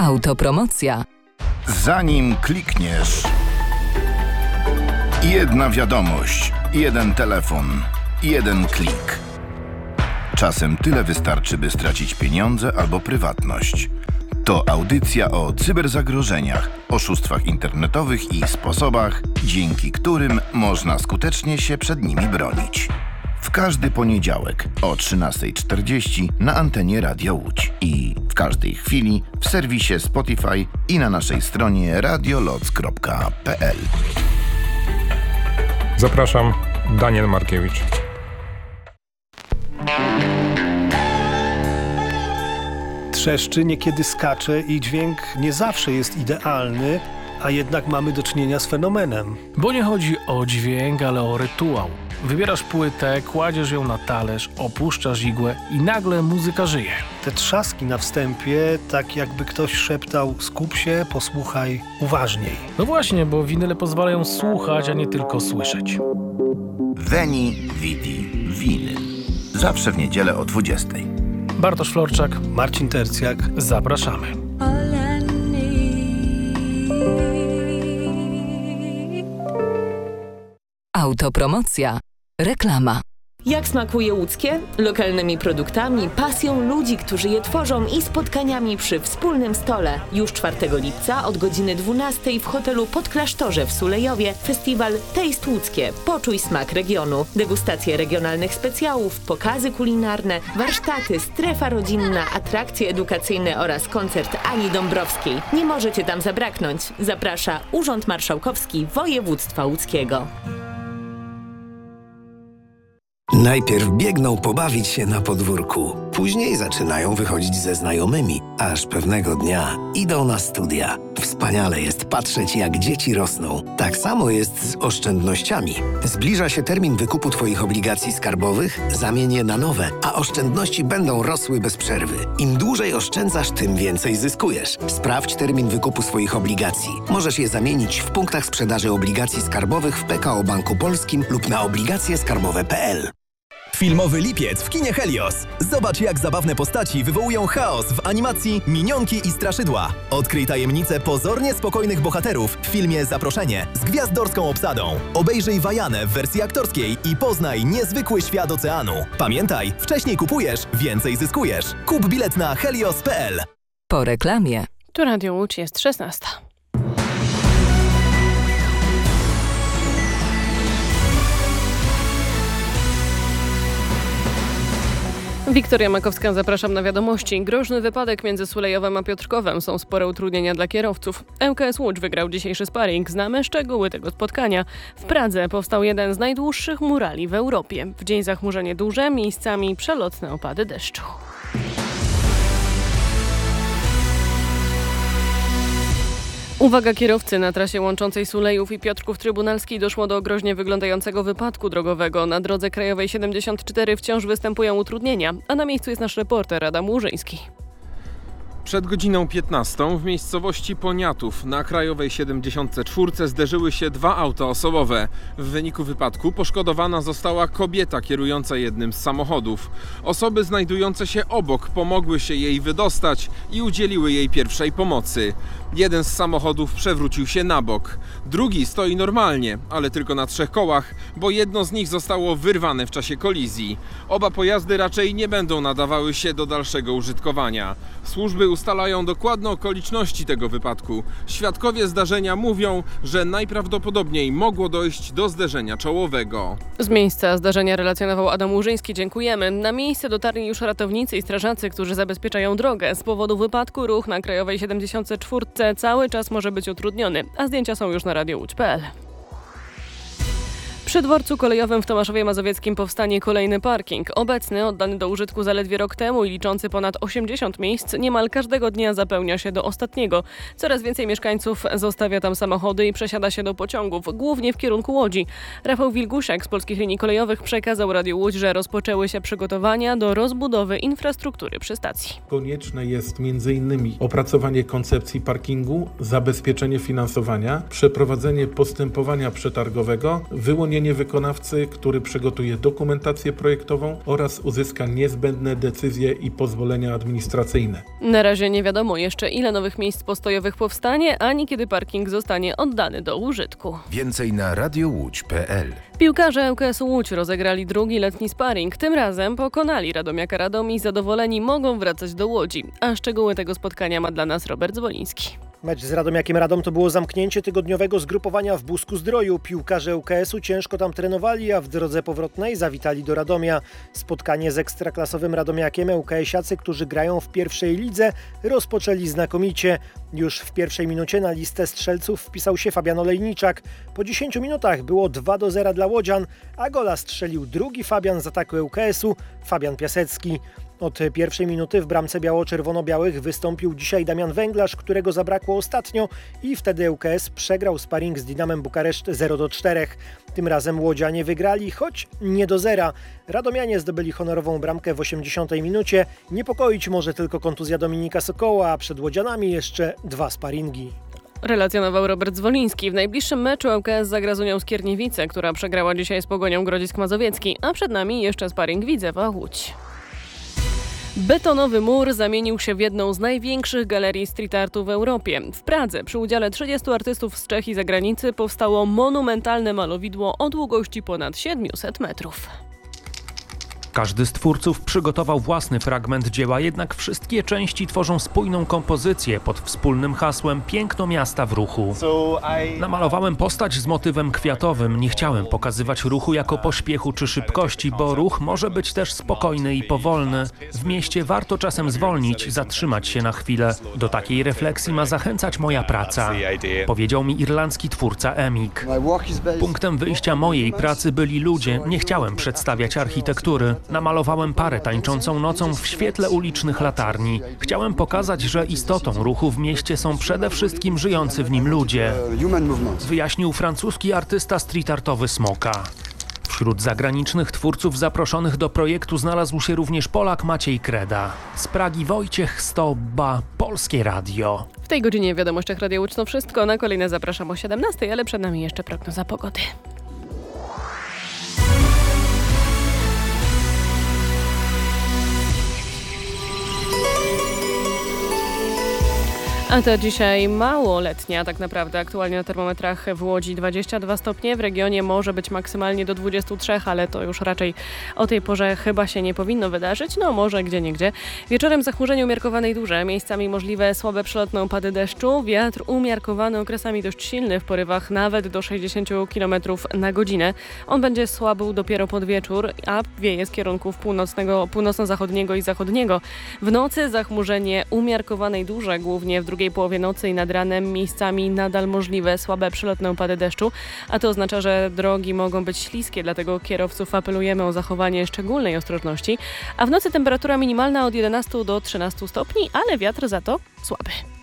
Autopromocja. Zanim klikniesz, jedna wiadomość, jeden telefon, jeden klik. Czasem tyle wystarczy, by stracić pieniądze albo prywatność. To audycja o cyberzagrożeniach, oszustwach internetowych i sposobach, dzięki którym można skutecznie się przed nimi bronić. W każdy poniedziałek o 13:40 na antenie Radio Łódź i w każdej chwili w serwisie Spotify i na naszej stronie radioloc.pl. Zapraszam, Daniel Markiewicz. Trzeszczy, niekiedy skacze i dźwięk nie zawsze jest idealny, a jednak mamy do czynienia z fenomenem. Bo nie chodzi o dźwięk, ale o rytuał. Wybierasz płytę, kładziesz ją na talerz, opuszczasz igłę i nagle muzyka żyje. Te trzaski na wstępie, tak jakby ktoś szeptał: skup się, posłuchaj uważniej. No właśnie, bo winyle pozwalają słuchać, a nie tylko słyszeć. Veni, Vidi, Vinyl. Zawsze w niedzielę o 20:00. Bartosz Florczak, Marcin Tercjak. Zapraszamy. Autopromocja. Reklama. Jak smakuje łódzkie? Lokalnymi produktami, pasją ludzi, którzy je tworzą i spotkaniami przy wspólnym stole. Już 4 lipca od godziny 12:00 w hotelu Podklasztorze w Sulejowie festiwal Taste Łódzkie. Poczuj smak regionu. Degustacje regionalnych specjałów, pokazy kulinarne, warsztaty, strefa rodzinna, atrakcje edukacyjne oraz koncert Ani Dąbrowskiej. Nie możecie tam zabraknąć. Zaprasza Urząd Marszałkowski Województwa Łódzkiego. Najpierw biegną pobawić się na podwórku, później zaczynają wychodzić ze znajomymi, aż pewnego dnia idą na studia. Wspaniale jest patrzeć, jak dzieci rosną. Tak samo jest z oszczędnościami. Zbliża się termin wykupu Twoich obligacji skarbowych, zamień je na nowe, a oszczędności będą rosły bez przerwy. Im dłużej oszczędzasz, tym więcej zyskujesz. Sprawdź termin wykupu swoich obligacji. Możesz je zamienić w punktach sprzedaży obligacji skarbowych w PKO Banku Polskim lub na obligacjeskarbowe.pl. Filmowy lipiec w kinie Helios. Zobacz, jak zabawne postaci wywołują chaos w animacji Minionki i Straszydła. Odkryj tajemnicę pozornie spokojnych bohaterów w filmie Zaproszenie z gwiazdorską obsadą. Obejrzyj Wajanę w wersji aktorskiej i poznaj niezwykły świat oceanu. Pamiętaj, wcześniej kupujesz, więcej zyskujesz. Kup bilet na helios.pl. Po reklamie. Tu Radio Łódź, jest 16:00. Wiktoria Makowska, zapraszam na wiadomości. Groźny wypadek między Sulejowem a Piotrkowem. Są spore utrudnienia dla kierowców. ŁKS Łódź wygrał dzisiejszy sparring. Znamy szczegóły tego spotkania. W Pradze powstał jeden z najdłuższych murali w Europie. W dzień zachmurzenie duże, miejscami przelotne opady deszczu. Uwaga kierowcy, na trasie łączącej Sulejów i Piotrków Trybunalski doszło do groźnie wyglądającego wypadku drogowego. Na drodze krajowej 74 wciąż występują utrudnienia, a na miejscu jest nasz reporter Adam Łużyński. Przed godziną 15 w miejscowości Poniatów na krajowej 74 zderzyły się 2 auta osobowe. W wyniku wypadku poszkodowana została kobieta kierująca jednym z samochodów. Osoby znajdujące się obok pomogły się jej wydostać i udzieliły jej pierwszej pomocy. Jeden z samochodów przewrócił się na bok. Drugi stoi normalnie, ale tylko na 3 kołach, bo jedno z nich zostało wyrwane w czasie kolizji. Oba pojazdy raczej nie będą nadawały się do dalszego użytkowania. Służby ustalają dokładne okoliczności tego wypadku. Świadkowie zdarzenia mówią, że najprawdopodobniej mogło dojść do zderzenia czołowego. Z miejsca zdarzenia relacjonował Adam Łużyński. Dziękujemy. Na miejsce dotarli już ratownicy i strażacy, którzy zabezpieczają drogę. Z powodu wypadku ruch na krajowej 74 cały czas może być utrudniony, a zdjęcia są już na radiołódź.pl. Przy dworcu kolejowym w Tomaszowie Mazowieckim powstanie kolejny parking. Obecny, oddany do użytku zaledwie rok temu i liczący ponad 80 miejsc, niemal każdego dnia zapełnia się do ostatniego. Coraz więcej mieszkańców zostawia tam samochody i przesiada się do pociągów, głównie w kierunku Łodzi. Rafał Wilgusiak z Polskich Linii Kolejowych przekazał Radiu Łódź, że rozpoczęły się przygotowania do rozbudowy infrastruktury przy stacji. Konieczne jest m.in. opracowanie koncepcji parkingu, zabezpieczenie finansowania, przeprowadzenie postępowania przetargowego, wyłonienie zwolnienie wykonawcy, który przygotuje dokumentację projektową oraz uzyska niezbędne decyzje i pozwolenia administracyjne. Na razie nie wiadomo jeszcze, ile nowych miejsc postojowych powstanie, ani kiedy parking zostanie oddany do użytku. Więcej na radiołódź.pl. Piłkarze ŁKS-u Łódź rozegrali drugi letni sparring. Tym razem pokonali Radomiaka Radom i zadowoleni mogą wracać do Łodzi. A szczegóły tego spotkania ma dla nas Robert Zwoliński. Mecz z Radomiakiem Radom to było zamknięcie tygodniowego zgrupowania w Busku-Zdroju. Piłkarze ŁKS-u ciężko tam trenowali, a w drodze powrotnej zawitali do Radomia. Spotkanie z ekstraklasowym Radomiakiem ŁKS-iacy, którzy grają w pierwszej lidze, rozpoczęli znakomicie. Już w pierwszej minucie na listę strzelców wpisał się Fabian Olejniczak. Po 10 minutach było 2-0 dla łodzian, a gola strzelił drugi Fabian z ataku ŁKS-u, Fabian Piasecki. Od pierwszej minuty w bramce biało-czerwono-białych wystąpił dzisiaj Damian Węglarz, którego zabrakło ostatnio i wtedy ŁKS przegrał sparring z Dinamem Bukareszt 0-4. Tym razem łodzianie wygrali, choć nie do zera. Radomianie zdobyli honorową bramkę w 80 minucie. Niepokoić może tylko kontuzja Dominika Sokoła, a przed łodzianami jeszcze 2 sparingi. Relacjonował Robert Zwoliński. W najbliższym meczu ŁKS zagra z Unią Skierniewice, która przegrała dzisiaj z Pogonią Grodzisk Mazowiecki, a przed nami jeszcze sparring Widzewa Łódź. Betonowy mur zamienił się w jedną z największych galerii street artu w Europie. W Pradze przy udziale 30 artystów z Czech i zagranicy powstało monumentalne malowidło o długości ponad 700 metrów. Każdy z twórców przygotował własny fragment dzieła, jednak wszystkie części tworzą spójną kompozycję pod wspólnym hasłem Piękno miasta w ruchu. Namalowałem postać z motywem kwiatowym. Nie chciałem pokazywać ruchu jako pośpiechu czy szybkości, bo ruch może być też spokojny i powolny. W mieście warto czasem zwolnić, zatrzymać się na chwilę. Do takiej refleksji ma zachęcać moja praca, powiedział mi irlandzki twórca Emik. Punktem wyjścia mojej pracy byli ludzie. Nie chciałem przedstawiać architektury. Namalowałem parę tańczącą nocą w świetle ulicznych latarni. Chciałem pokazać, że istotą ruchu w mieście są przede wszystkim żyjący w nim ludzie, wyjaśnił francuski artysta street artowy Smoka. Wśród zagranicznych twórców zaproszonych do projektu znalazł się również Polak Maciej Kreda. Z Pragi Wojciech Stoba, Polskie Radio. W tej godzinie w Wiadomościach Radia Łódź to wszystko. Na kolejne zapraszam o 17, ale przed nami jeszcze prognoza pogody. A to dzisiaj mało letnia tak naprawdę. Aktualnie na termometrach w Łodzi 22 stopnie. W regionie może być maksymalnie do 23, ale to już raczej o tej porze chyba się nie powinno wydarzyć. No może gdzieniegdzie. Wieczorem zachmurzenie umiarkowane i duże. Miejscami możliwe słabe przelotne opady deszczu. Wiatr umiarkowany, okresami dość silny w porywach nawet do 60 km na godzinę. On będzie słabł dopiero pod wieczór, a wieje z kierunków północno-zachodniego i zachodniego. W nocy zachmurzenie umiarkowane i duże, głównie w drugiej połowie nocy i nad ranem miejscami nadal możliwe słabe przelotne opady deszczu, a to oznacza, że drogi mogą być śliskie, dlatego kierowców apelujemy o zachowanie szczególnej ostrożności, a w nocy temperatura minimalna od 11 do 13 stopni, ale wiatr za to słaby.